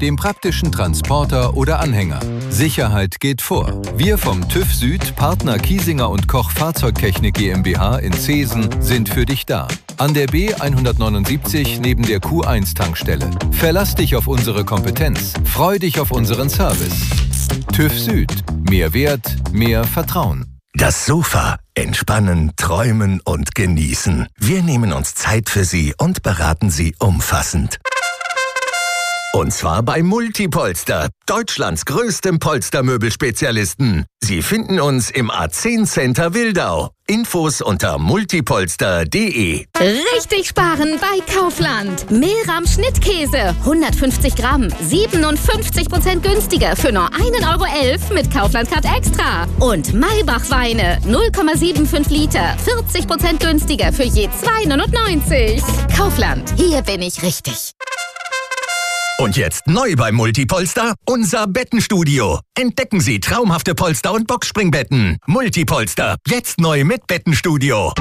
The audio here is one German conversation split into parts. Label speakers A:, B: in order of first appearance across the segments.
A: dem praktischen Transporter oder Anhänger. Sicherheit geht vor. Wir vom TÜV Süd, Partner Kiesinger und Koch Fahrzeugtechnik GmbH in Zeesen, sind für dich da. An der B 179 neben der Q1-Tankstelle. Verlass dich auf unsere Kompetenz. Freu dich auf unseren Service. TÜV Süd. Mehr Wert, mehr Vertrauen.
B: Das Sofa. Entspannen, träumen und genießen. Wir nehmen uns Zeit für Sie und beraten Sie umfassend. Und zwar bei Multipolster, Deutschlands größtem Polstermöbelspezialisten. Sie finden uns im A10 Center Wildau. Infos unter multipolster.de.
C: Richtig sparen bei Kaufland. Mehlrahm Schnittkäse, 150 Gramm, 57% günstiger für nur 1,11 € mit Kaufland Card Extra. Und Maybach Weine, 0,75 Liter, 40% günstiger für je 2,99 €. Kaufland, hier bin ich richtig.
B: Und jetzt neu bei Multipolster, unser Bettenstudio. Entdecken Sie traumhafte Polster- und Boxspringbetten. Multipolster, jetzt neu mit Bettenstudio.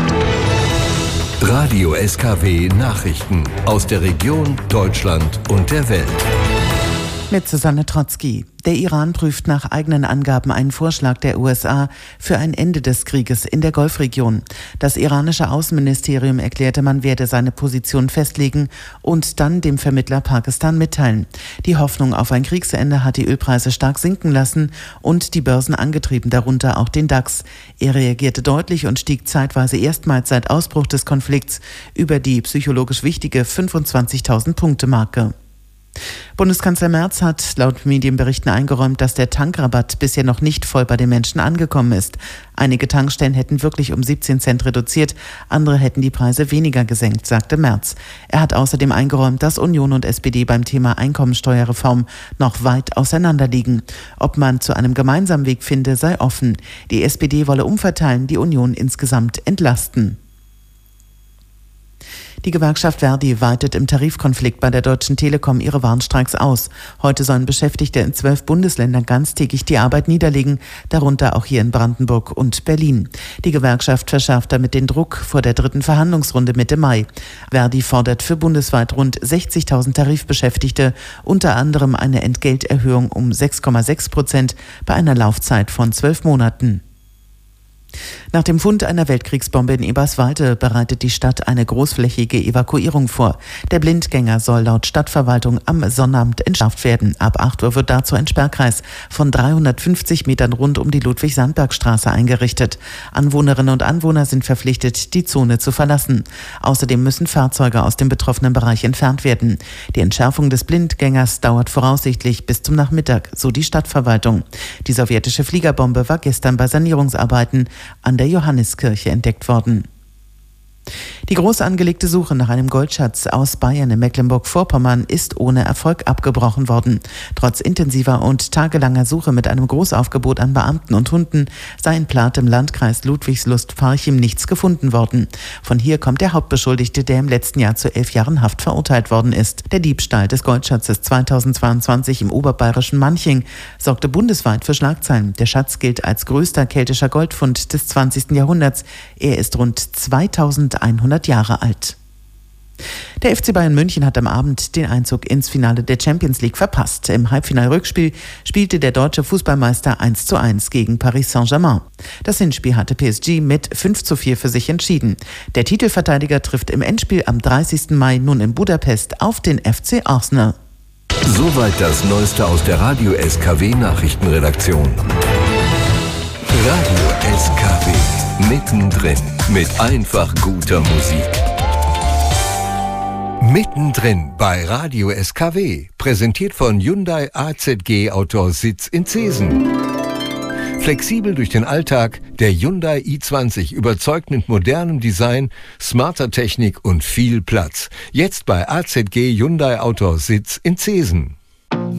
A: Radio SKW Nachrichten aus der Region, Deutschland und der Welt.
D: Mit Susanne Trotzki. Der Iran prüft nach eigenen Angaben einen Vorschlag der USA für ein Ende des Krieges in der Golfregion. Das iranische Außenministerium erklärte, man werde seine Position festlegen und dann dem Vermittler Pakistan mitteilen. Die Hoffnung auf ein Kriegsende hat die Ölpreise stark sinken lassen und die Börsen angetrieben, darunter auch den DAX. Er reagierte deutlich und stieg zeitweise erstmals seit Ausbruch des Konflikts über die psychologisch wichtige 25.000-Punkte-Marke. Bundeskanzler Merz hat laut Medienberichten eingeräumt, dass der Tankrabatt bisher noch nicht voll bei den Menschen angekommen ist. Einige Tankstellen hätten wirklich um 17 Cent reduziert, andere hätten die Preise weniger gesenkt, sagte Merz. Er hat außerdem eingeräumt, dass Union und SPD beim Thema Einkommensteuerreform noch weit auseinanderliegen. Ob man zu einem gemeinsamen Weg finde, sei offen. Die SPD wolle umverteilen, die Union insgesamt entlasten. Die Gewerkschaft Verdi weitet im Tarifkonflikt bei der Deutschen Telekom ihre Warnstreiks aus. Heute sollen Beschäftigte in 12 Bundesländern ganztägig die Arbeit niederlegen, darunter auch hier in Brandenburg und Berlin. Die Gewerkschaft verschärft damit den Druck vor der 3. Verhandlungsrunde Mitte Mai. Verdi fordert für bundesweit rund 60.000 Tarifbeschäftigte unter anderem eine Entgelterhöhung um 6,6% bei einer Laufzeit von 12 Monaten. Nach dem Fund einer Weltkriegsbombe in Eberswalde bereitet die Stadt eine großflächige Evakuierung vor. Der Blindgänger soll laut Stadtverwaltung am Sonnabend entschärft werden. Ab 8 Uhr wird dazu ein Sperrkreis von 350 Metern rund um die Ludwig-Sandberg-Straße eingerichtet. Anwohnerinnen und Anwohner sind verpflichtet, die Zone zu verlassen. Außerdem müssen Fahrzeuge aus dem betroffenen Bereich entfernt werden. Die Entschärfung des Blindgängers dauert voraussichtlich bis zum Nachmittag, so die Stadtverwaltung. Die sowjetische Fliegerbombe war gestern bei Sanierungsarbeiten an der Johanniskirche entdeckt worden. Die groß angelegte Suche nach einem Goldschatz aus Bayern in Mecklenburg-Vorpommern ist ohne Erfolg abgebrochen worden. Trotz intensiver und tagelanger Suche mit einem Großaufgebot an Beamten und Hunden sei in Plath im Landkreis Ludwigslust-Parchim nichts gefunden worden. Von hier kommt der Hauptbeschuldigte, der im letzten Jahr zu 11 Jahren Haft verurteilt worden ist. Der Diebstahl des Goldschatzes 2022 im oberbayerischen Manching sorgte bundesweit für Schlagzeilen. Der Schatz gilt als größter keltischer Goldfund des 20. Jahrhunderts. Er ist rund 2100 Jahre alt. Der FC Bayern München hat am Abend den Einzug ins Finale der Champions League verpasst. Im Halbfinal-Rückspiel spielte der deutsche Fußballmeister 1:1 gegen Paris Saint-Germain. Das Hinspiel hatte PSG mit 5:4 für sich entschieden. Der Titelverteidiger trifft im Endspiel am 30. Mai nun in Budapest auf den FC Arsenal.
A: Soweit das Neueste aus der Radio SKW Nachrichtenredaktion. Radio SKW. Mittendrin mit einfach guter Musik. Mittendrin bei Radio SKW. Präsentiert von Hyundai AZG Outdoor-Sitz in Zeesen. Flexibel durch den Alltag, der Hyundai i20 überzeugt mit modernem Design, smarter Technik und viel Platz. Jetzt bei AZG Hyundai Outdoor-Sitz in Zeesen.